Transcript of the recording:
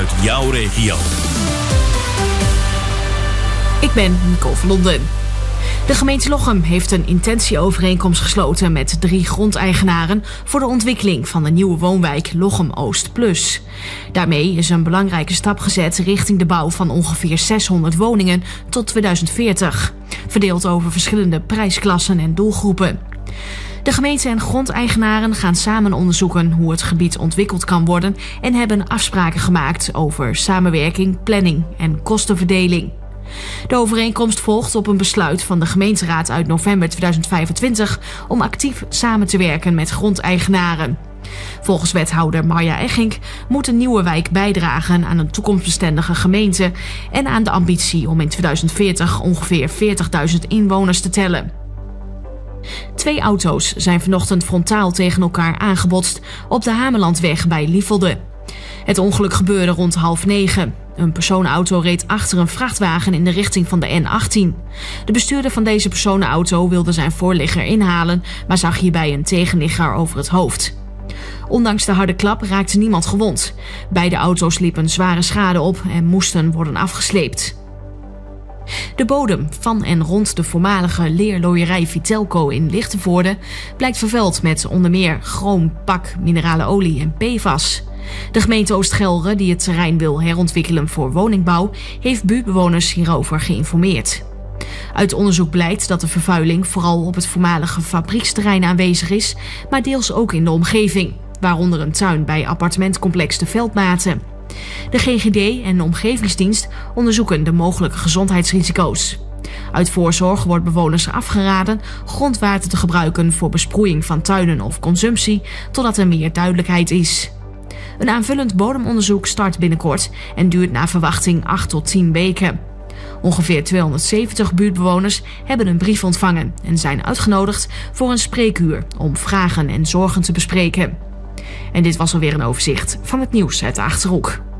uit jouw regio. Ik ben Nicole van Londen. De gemeente Lochem heeft een intentieovereenkomst gesloten met 3 grondeigenaren voor de ontwikkeling van de nieuwe woonwijk Lochem Oost Plus. Daarmee is een belangrijke stap gezet richting de bouw van ongeveer 600 woningen tot 2040, verdeeld over verschillende prijsklassen en doelgroepen. De gemeente en grondeigenaren gaan samen onderzoeken hoe het gebied ontwikkeld kan worden en hebben afspraken gemaakt over samenwerking, planning en kostenverdeling. De overeenkomst volgt op een besluit van de gemeenteraad uit november 2025 om actief samen te werken met grondeigenaren. Volgens wethouder Marja Eggink moet een nieuwe wijk bijdragen aan een toekomstbestendige gemeente en aan de ambitie om in 2040 ongeveer 40.000 inwoners te tellen. 2 auto's zijn vanochtend frontaal tegen elkaar aangebotst op de Hamelandweg bij Lievelde. Het ongeluk gebeurde rond 8:30. Een personenauto reed achter een vrachtwagen in de richting van de N18. De bestuurder van deze personenauto wilde zijn voorligger inhalen, maar zag hierbij een tegenligger over het hoofd. Ondanks de harde klap raakte niemand gewond. Beide auto's liepen zware schade op en moesten worden afgesleept. De bodem van en rond de voormalige leerlooierij Vitelco in Lichtenvoorde blijkt vervuild met onder meer chroom, pak, minerale olie en PFAS. De gemeente Oost-Gelre, die het terrein wil herontwikkelen voor woningbouw, heeft buurtbewoners hierover geïnformeerd. Uit onderzoek blijkt dat de vervuiling vooral op het voormalige fabrieksterrein aanwezig is, maar deels ook in de omgeving, waaronder een tuin bij appartementcomplex De Veldmaten. De GGD en de Omgevingsdienst onderzoeken de mogelijke gezondheidsrisico's. Uit voorzorg wordt bewoners afgeraden grondwater te gebruiken voor besproeiing van tuinen of consumptie, totdat er meer duidelijkheid is. Een aanvullend bodemonderzoek start binnenkort en duurt naar verwachting 8 tot 10 weken. Ongeveer 270 buurtbewoners hebben een brief ontvangen en zijn uitgenodigd voor een spreekuur om vragen en zorgen te bespreken. En dit was alweer een overzicht van het nieuws uit de Achterhoek.